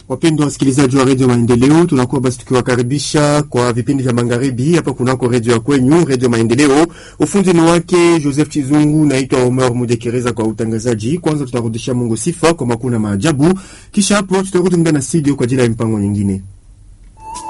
Wapendwa wasikilizaji wa Radio Maendeleo, tunakuwa basi tukiwakaribisha kwa vipindi vya magharibi hapa kunako radio ya kwenyu, Radio Maendeleo. Ufundi ni wake Joseph Chizungu, naitwa Omer Mudekereza kwa utangazaji. Kwanza tutarudisha Mungu sifa kwa makuna maajabu, kisha hapo tutarudi ndani ya studio kwa ajili ya mpango nyingine.